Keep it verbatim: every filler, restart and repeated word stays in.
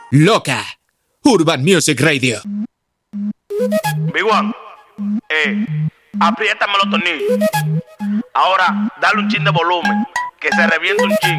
Loca. Urban Music Radio. Big One, eh, apriétame los tornillos. Ahora, dale un chin de volumen, que se reviente un chin.